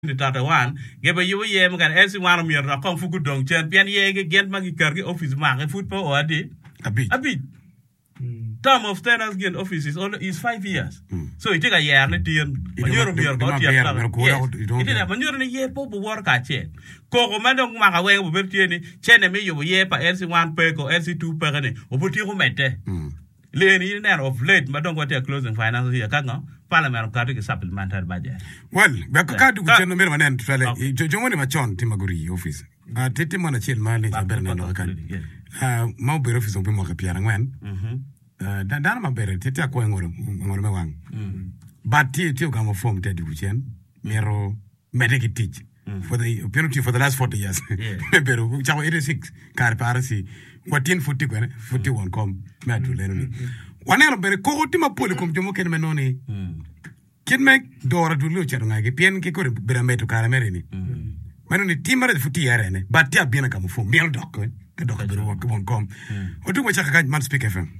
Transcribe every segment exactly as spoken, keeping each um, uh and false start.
ni tata wan gebe yu ye mgan esi wan mi ra kon fugu dong chen pian ye ge gen magi kargi office ma ge foot po odi abi abi term of tenants gen office is only is five years mm. So it take a year ne tien manyor mi ko ti ya it is manyor ne ye po bo wor ka chen ko ko mando ma ka we bo bertie ni chen me yu ye pa esi one pe ko esi two pe ne oboti ko mete le ni ne of late madong ko te closing finance here ka no parliament ka to supplementary budget well ba ka du chen no mer manen trale jo woni ma chon timaguri office a tete mana chen mane ja bernando ka ah ma be office on be mo ka piara ngwan mhm da da ma bere tete ko ngoro ngoro me wang but ti ti ka mo form te du chen mero medic teach for the penalty for the last forty years pero cha eighty-six kar parasi watin futti ko futti won kom me atu le ni wanero bere ko tima pole kom jomo ken menoni kin me dora du lo chero ngage pien ke ko bere meto kara mere ni menoni timare futti yare ne but ya bien ka mo fo bien dok ke dok bere won kom kom o du mo cha ka man speak fm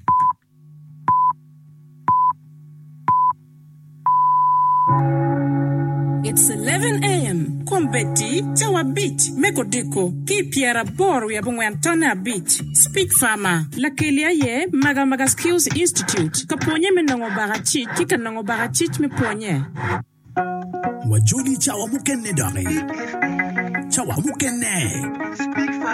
It's eleven a.m. Kombeti, Tawa Beach, Mekodeko, Ki Piera Bor, we have Antona Beach, Speak Farmer, Lakelia Ye, Maga Maga Skills Institute, Kaponye Menongo Barachi, Kikanongo Barachich me Ponye. Wajuli Chawa Mukene Dore. Chawa Mukene.